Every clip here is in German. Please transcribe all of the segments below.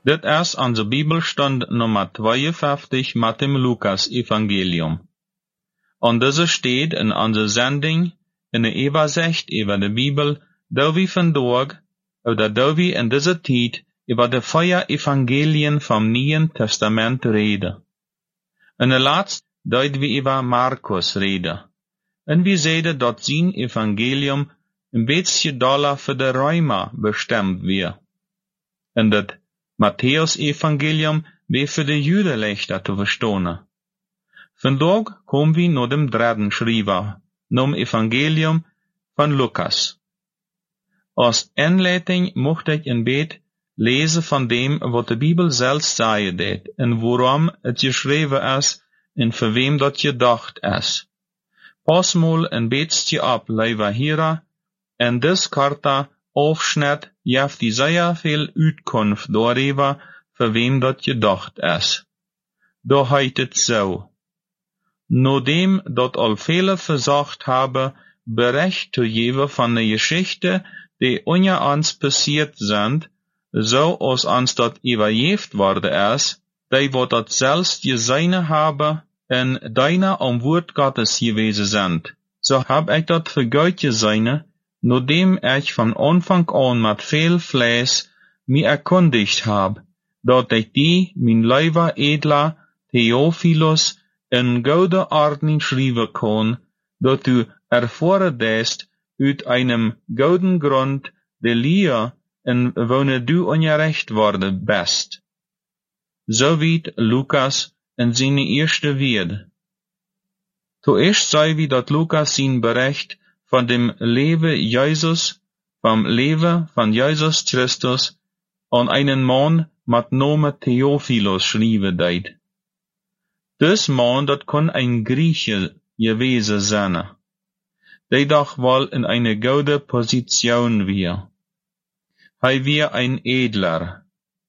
Dit is onze Bibelstund Nummer 52 mit dem Lukas-Evangelium. Und diese steht in unserer Sending in der Übersicht über die Bibel, da wir vandaag, oder da wir in dieser Zeit über die 4 Evangelien vom Neuen Testament reden. In der laatste deuten wir über Markus reden. Und wir sehen, dass sein Evangelium ein bisschen doller für die Römer bestimmt wird. Und das Matthäus-Evangelium wird für die Juden leichter zu verstehen. Vandaag kommen wir naar dem dritten Schreiber, nom Evangelium von Lukas. Als Inleitung möchte ich ein Bett lesen von dem, was die Bibel selbst sagen deed, und worum es geschrieben ist, und für wem das gedacht ist. Pas mal ein beetje ab, lieber Hierer, en dis korte Aufschnitt geeft die sehr viel Uitkunft darüber, für wem das gedacht ist. Da heißt es so: Nachdem dat al viele versucht haben, Bericht zu geben von der Geschichte, die unter uns passiert sind, so als uns dat übergeben worden ist, die wat dat selbst gesehen haben, en deiner am Wort Gottes gewesen sind. So hab ich dat für Gott gesehen, nachdem ich von Anfang an mit viel Fleiß mich erkundigt hab, dat ich die, mein lieber edler Theophilus, in gute Ordnung schreiben kann, dat du erfahren dest uit einem guten Grund der Lehre, in wonne du ungerecht worden bist. So weit Lukas in seine erste Werde. Zuerst sei wie dat Lukas sein Bericht von dem Leben Jesus, vom Leben von Jesus Christus, an einen Mann mit Namen Theophilus schreiben deed. Dus Mann, dat kon ein Grieche gewesen sein, der doch wohl in eine gute Position wir. Hij wir ein Edler.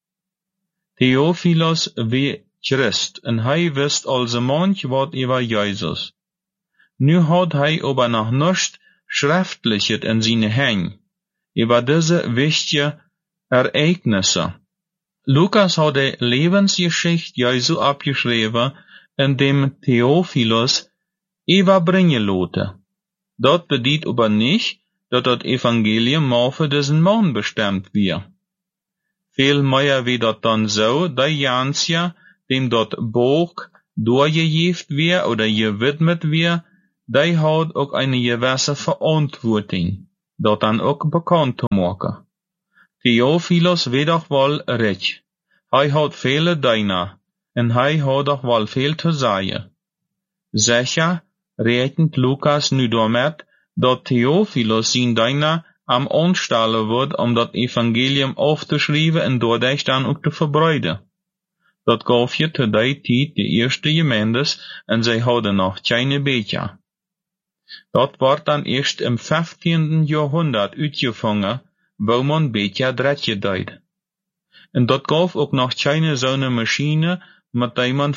Theophilus wie Christ, en hij wist also manch wat über Jesus. Nu had hij aber noch nicht schriftliches in seine Hände über diese wichtige Ereignisse. Lukas hat die Lebensgeschichte Jesu abgeschrieben, in dem Theophilus überbringen lassen. Dat bedeutet aber nicht, dass das Evangelium mal für diesen Mann bestimmt wird. Vielmehr wird das dann so, der Jansia, dem dort Buch durchgegeben wird oder gewidmet wird, der hat auch eine gewisse Verantwortung, das dann auch bekannt zu machen. Theophilus wird doch wohl recht. Hij hat viele Diener, und hij hat doch wohl viel zu sagen. Sicher rechnet Lukas nu damit, dass Theophilus sein Diener am Anstellen wird, das Evangelium aufzuschreiben und dadurch dann auch zu verbreiten. Dat gaf je zu der Zeit die erste Gemeindes, und sie hadden noch keine Becher. Dat wordt dan erst im 15. Jahrhundert uitgevangen, wo man Becher dretje deed. En dat gaf ook nog keine zo'n Maschine, mit der man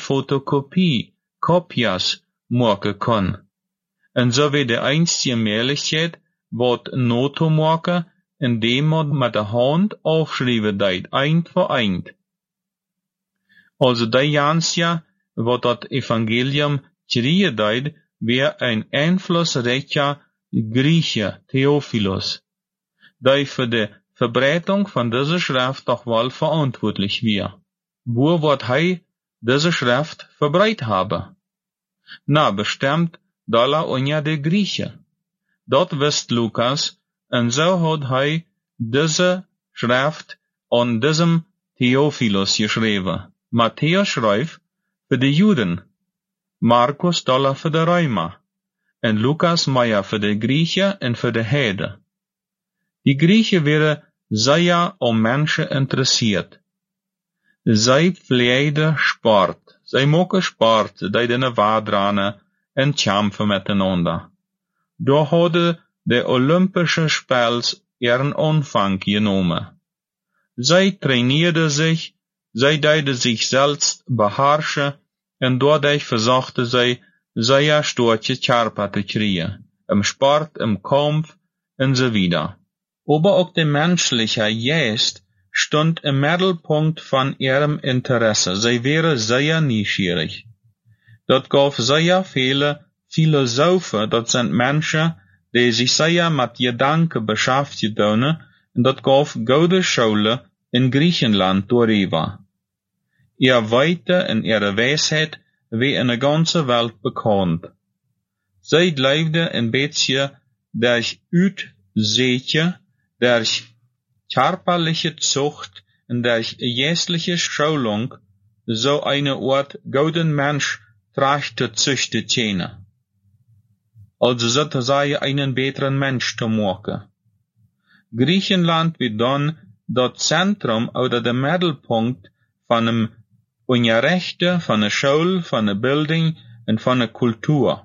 Kopias maken kon. En so wie de einzige Möglichkeit, wat not te maken, indem man mit der Hand aufschreiben deed, eind voor eind. Also der Jansia, wat dat Evangelium kriegen deed, wär ein einflussreicher Grieche, Theophilus, der für die Verbreitung von dieser Schrift doch wohl verantwortlich wär. Wo wird hij diese Schrift verbreitet haben? Na, bestimmt doller unter die Grieche. Dat wist Lukas, und so hat hij diese Schrift an diesem Theophilus geschrieben. Matthäus schreibt für die Juden, Markus doller für die Römer, und Lukas mehr für die Griechen und für die Heiden. Die Griechen wären sehr Menschen interessiert. Zij pflegden Sport. Zij maken Sport, die den Wadranen en kämpfen miteinander. Da hadden de Olympische Spiels ihren Anfang genommen. Zij trainierden sich, zij deden sich selbst beherrschen, und dadurch versuchten sie, sehr starke Körper zu kriegen, im Sport, im Kampf und so weiter. Aber auch der menschliche Geist stond im Mittelpunkt von ihrem Interesse. Sie wäre sehr neugierig. Dat gaf sehr viele Philosophen, dat sind Menschen, die sich sehr mit Gedanken beschäftigt haben, und dat gaf gute Schulen in Griechenland darüber. Ihr Weite und ihre Weisheit wie in der ganzen Welt bekannt. Sie leefde een beetje durch Uitzeetje, durch körperliche Zucht und durch geestliche Schulung, so eine Art golden Mensch tracht zu züchten. Also sozusagen einen besseren Mensch zu machen. Griechenland wird dann das Zentrum oder der Mittelpunkt von dem Unterrichten, von der Schule, von der Bildung und von der Kultur.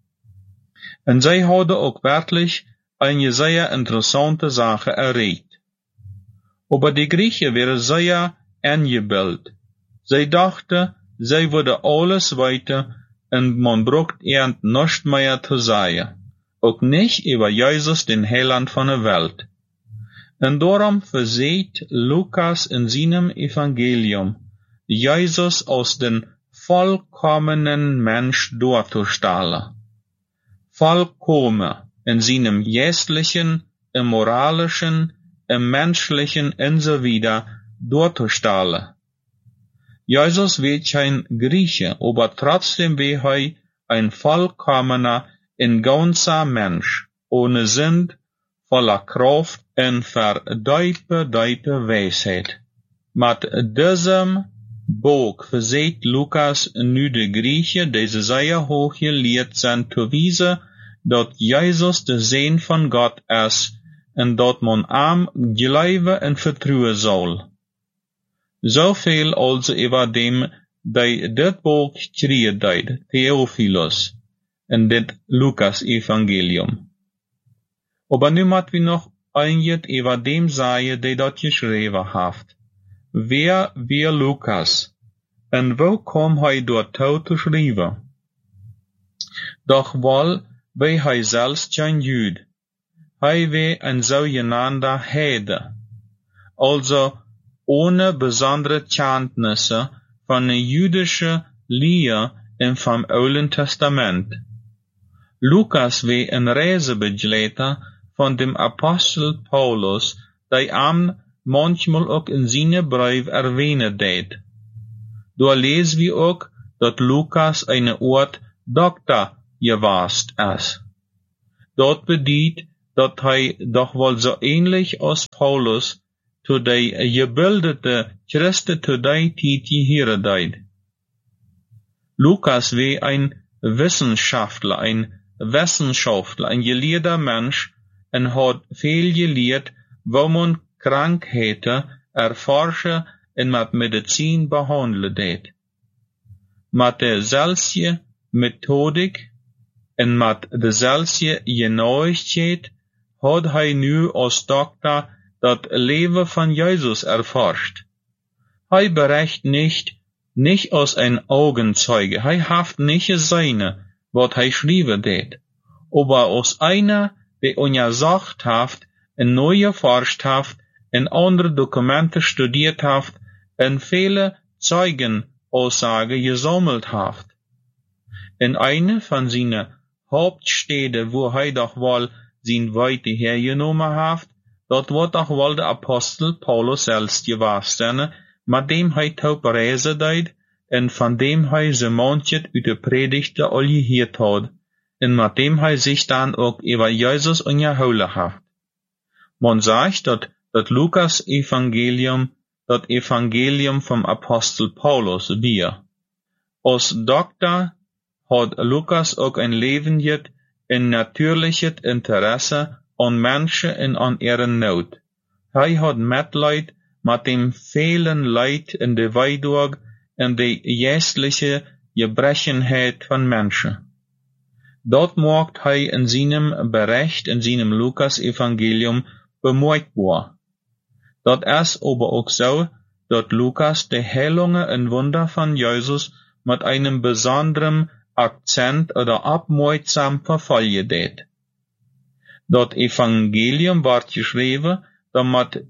Und sie hadden auch wirklich eine sehr interessante Sache erreicht. Aber die Griechen waren sehr eingebildet. Sie dachten, sie würden alles weiter und man braucht irgend nichts mehr zu sagen. Auch nicht über Jesus, den Heiland von der Welt. Und darum verseht Lukas in seinem Evangelium Jesus als den vollkommenen Mensch darzustellen. Vollkommen in seinem geistlichen, im moralischen, im menschlichen und so weiter darzustellen. Jesus wird kein Grieche, aber trotzdem wie er ein vollkommener, ein ganzer Mensch, ohne Sünd, voller Kraft und verdeutete Weisheit. Mit diesem Buch verseht Lukas nu de Griechen, deze sehr hoch gelehrt sind, zu wissen, dass Jesus der Sohn von Gott ist und dass man am glauben und vertrauen soll. So viel also über dem, die dit Buch geschrieben hat, Theophilus, in dit Lukas Evangelium. Aber nu moet wir noch einiges über dem sagen, die dat geschrieben hat. Wer wir Lukas, und wo kom hij dorthin zu schreiben? Doch wohl, wie hij selbst kein Jude. Hij war ein sogenannter Heide, also ohne besondere Kenntnisse von der jüdischen Lehre und vom Alten Testament. Lukas war ein Reisebegleiter von dem Apostel Paulus, der am manchmal auch in seine Brief erwähnen deed. Da lesen wir auch, dass Lukas eine Art Doktor gewesen ist. Dort bedeutet, dass er doch wohl so ähnlich als Paulus zu der gebildete Christen zu der Zeit gehören deed. Lukas war ein Wissenschaftler, ein gelehrter Mensch und hat viel gelehrt, wo man Krankheiten erforschen und mit Medizin behandeln deed. Mit der selben Methodik und mit der selben Genauigkeit hat er nu als Doktor das Leben von Jesus erforscht. Er berichtet nicht als ein Augenzeuge, er haft nicht seine, was er schrieben deed, aber als einer, der untersucht hat, und neu erforscht hat, und andere Dokumente studiert hat, und viele Zeugenaussagen gesammelt hat. In einer von seinen Hauptstädten, wo er doch wohl sein Weite hergenommen hat, dort wird auch wohl der Apostel Paulus selbst gewesen, mit dem er taub reisen deed, und von dem er so manches über die Predigten all gehört hat, und mit dem er sich dann auch über Jesus unterhalten hat. Man sagt, dass das Lukas Evangelium, das Evangelium vom Apostel Paulus wir. Als Doktor hat Lukas auch ein lebendiges und natürliches Interesse an Menschen und an ihren Not. Er hat Mitleid mit dem vielen Leid in der Weidurg und der geistliche Gebrechenheit von Menschen. Dort macht er in seinem Bericht, in seinem Lukas Evangelium bemerkbar. Das ist aber auch so, dass Lukas die Heilungen und Wunder von Jesus mit einem besonderen Akzent oder abmerksam verfolgen deed. Das Evangelium wird geschrieben, damit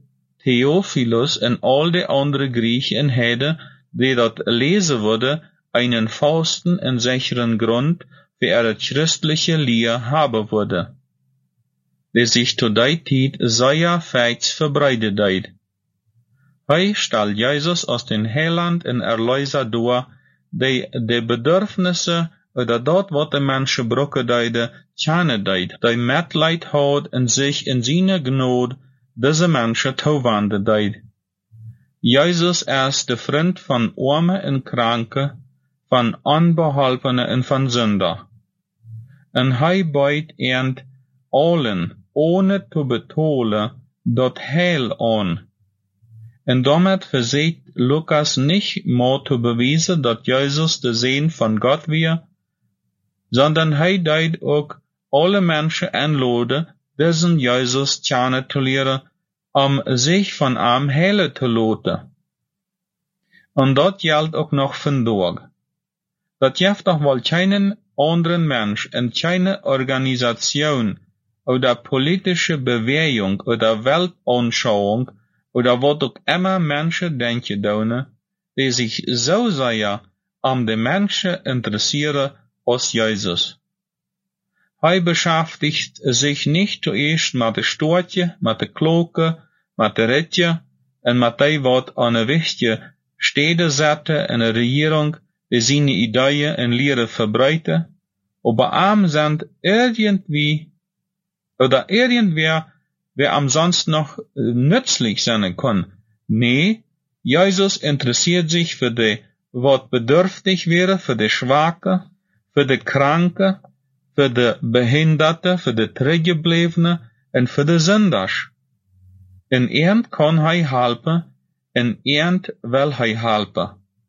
Theophilus en al de andere Griechen in Heden, die dat lezen worden, einen festen en sicheren Grund für het christliche Lehr haben würde, die sich zu der Zeit sehr fähig verbreitet hat. Hij stellt Jesus als den Heiland en Erlöser door, die de Bedürfnisse oder dat wat de Menschen brauchen deide, kennen deid, die Mitleid hat en sich in seine Gnade diese Menschen toewenden deid. Jesus ist der Freund von Armen en Kranken, von Unbeholpenen en van Sünder. En hij biedt ernt allen, ohne te betonen, dat Heil an. En damit versucht Lukas nicht mehr zu beweisen, dass Jesus der Sohn von Gott war, sondern er deed auch alle Menschen einladen, diesen Jesus kennenzulernen, sich von ihm heilen zu lassen. Und das gilt auch noch vandaag. Dat gibt doch wohl keinen anderen Mensch und keine Organisation oder politische Bewegung oder Weltanschauung oder was auch immer Menschen denken doen, die sich so sehr de Menschen interessieren als Jesus. Hij beschäftigt sich nicht zuerst mit de Stortje, mit de Kloke, mit de Ritje en mit de wat an een wichtige Stede zetten en een Regierung, die seine Ideen en Lehren verbreiten, aber am sind irgendwie oder irgendwer, wer am sonst noch nützlich sein kann. Nee, Jesus interessiert sich für die, was bedürftig wäre, für die Schwache, für die Kranke, für die Behinderte, für die Teruggeblevenen en für die Sünders. In irgend kann hij helpen, in irgend will hij helpen.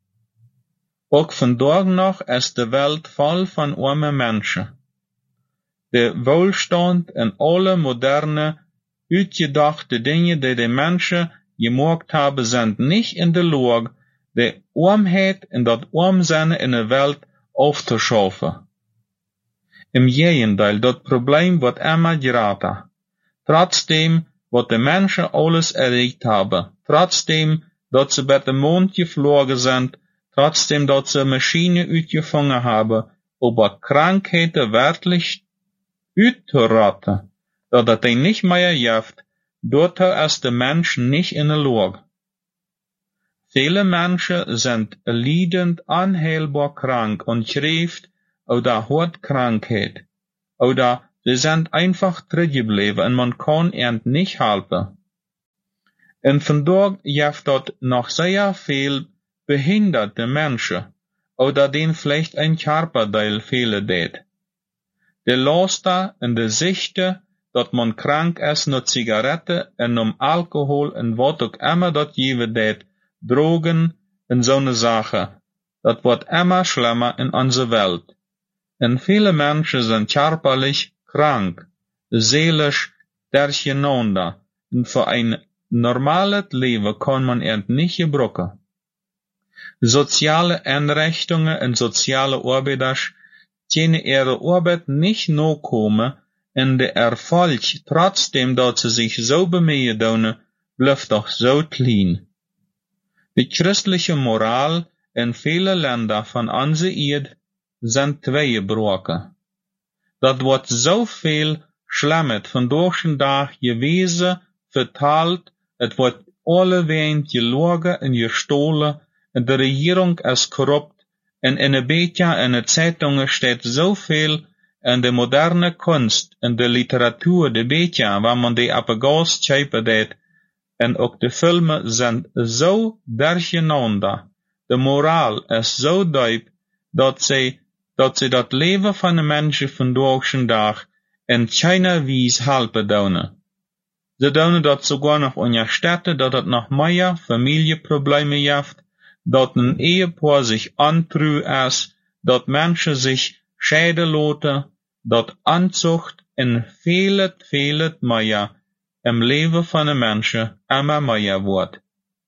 Ook vandaag nog is de Welt voll van arme Menschen. De Wohlstand en alle moderne, uitgedachte Dinge, die de Menschen gemaakt hebben, sind nicht in de Lage, de Armheid en dat Armsein in de Welt aufzuschaffen. Im Gegenteil, dat Problem wird immer größer. Trotzdem, wat de Menschen alles erreicht haben, trotzdem, dat ze bij de Mond geflogen sind, trotzdem, dat ze Maschinen uitgevangen haben, aber Krankheiten wirklich uitzurotten, dat het een nicht mehr gibt, dort ist der Mensch nicht in der Lage. Viele Menschen sind leidend unheilbar krank und schreibt oder hat Krankheit, oder sie sind einfach zurückgeblieben und man kann ihnen nicht helfen. Und vandaag gibt dort noch sehr viel behinderte Menschen, oder denen vielleicht ein Körperteil fehlen det. De Laster en de Sichte, dat man krank ist nur Zigaretten en Alkohol en wat ook immer dat geben det, Drogen en zo'n Sache, dat wird immer schlimmer in unserer Welt. En viele Menschen sind körperlich krank, seelisch durcheinander, und für ein normales Leben kann man nicht gebrauchen. Soziale Einrichtungen und soziale Arbeiter können ihre Arbeit nicht nachkommen, und der Erfolg, trotzdem dass sie sich so bemühen tun, bleibt doch so klein. Die christliche Moral in vielen Ländern von unserer Erde sind zweigebrochen. Dat wird so viel Schlimmes von durch den Tag gewesen, verteilt, es wird alleweg gelogen und gestohlen, und die Regierung ist korrupt, und in den Büchern und den Zeitungen steht so viel, in der moderne Kunst, in der Literatur, die Bücher, waar man die op een gas schrijven deed, en ook de Filme sind so durcheinander. De Moral ist so diep, dat sie dat Leben von den Menschen von durch den Tag in keiner Weise helpen doen. Sie doen dat sogar noch in der Städte, dat het noch mehr Familienprobleme gibt, dat ein Ehepaar sich antreu ist, dat Menschen sich scheiden lassen, dat Anzucht in vieles mehr im Leben von den Menschen immer mehr wird.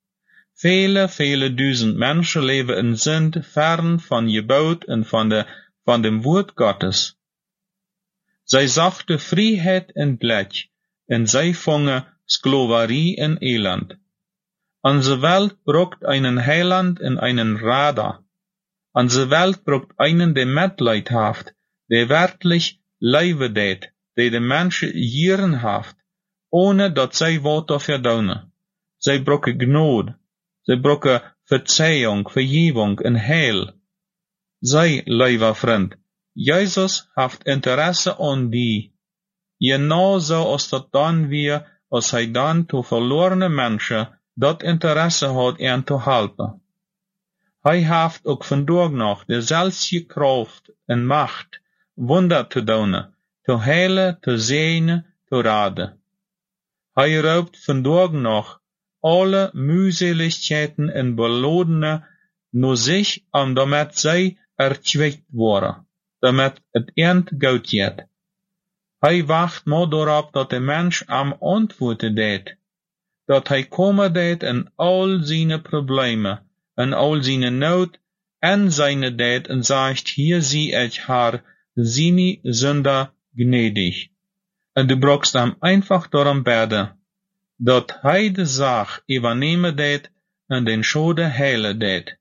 Viele duizend Menschen leben in Sünd fern von Gebot und von dem Wort Gottes. Zij zochten Freiheit und Glück, und zij vangen Sklaverei en Elend. Onze Welt braucht einen Heiland en einen Rader. Onze Welt braucht einen, der Mitleid haft, der wirklich Leben deed, der de Menschen Jieren haft, ohne dat zij wat dafür doen. Zij brauchen Gnade, zij brauchen Verzeihung, Vergebung en Heil. Zij, lieber Freund, Jesus haft Interesse an die. Genau so als dat dan weer, als hij dan to verlorene Menschen dat Interesse hat, ihn te helpen. Hij haft ook vandaag nog dezelfde kracht en macht, Wunder te doen, te heilen, te zegenen, te raden. Hij roept vandaag nog alle mühseligkeiten en belodenen naar zich, damit zij ertwekt worden, damit het eind goed gaat. Hij wacht maar daarop dat de mens am antwoorden deed, dat hij komen deed in al zijn problemen, in al zijn nood, en zijn deed en zegt, hier zie ik haar, seine Sünder gnädig. En du brauchst hem einfach darum beten, dat hij de zaak übernehmen deed en den Schade heilen deed.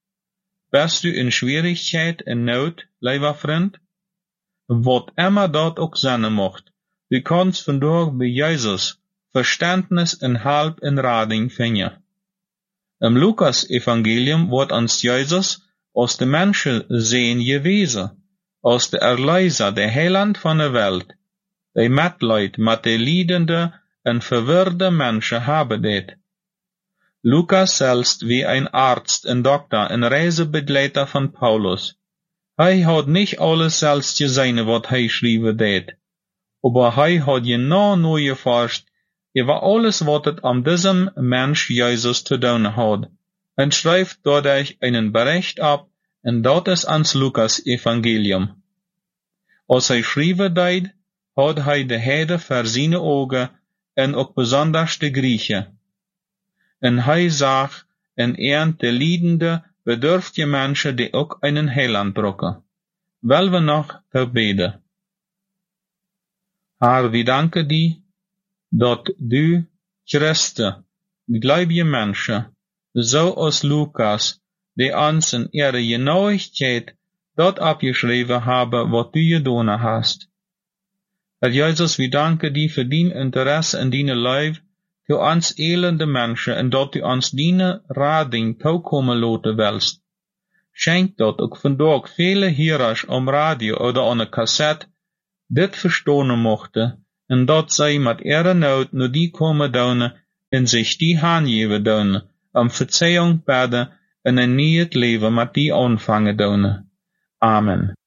Bist du in Schwierigkeit en nood, lieber Freund? Wat immer dat ook zijn mocht, du kannst vandaag bij Jezus Verständnis en Hulp en Rading vinden. Im Lukas-Evangelium wordt ons Jezus als de Menschen sehen gewesen, als de Erlöser, der Heiland van de Welt, der Mitleid met de liedende en verwirrde Menschen haben deed. Lukas selbst wie ein Arzt, ein Doktor, ein Reisebegleiter von Paulus. Hij had nicht alles selbst gesehen, wat hij schrijven deed, aber hij had genau nur geforscht über alles, wat het am diesem Mensch Jesus zu tun had, en schrijft dadurch einen Bericht ab, en dat is ans Lukas Evangelium. Als hij schrijven deed, had hij de Heide voor zijn ogen, en ook besonders de Griechen. En hij zag en de liedende, bedürftige Menschen, die ook einen Heiland brauchen. Wel we nog te beden. Herr, we danken die, dat du, Christen, gläubige Menschen, so als Lukas, die ons in ihre Genauigkeit dat abgeschrieben haben, wat du gedaan hast. Herr Jesus, we danken die für dien Interesse in deine Leib, zu ons elende Menschen, en dat du ons diene rading toekomen laten wilst. Schenk dat ook vandaag vele hierers om radio oder aan een cassette dit verstonen mochten, en dat zij met ihre nood naar die komen doen en zich die aangeven doen, om verzeihung bidden en een nieuw leven met die aanvangen doen. Amen.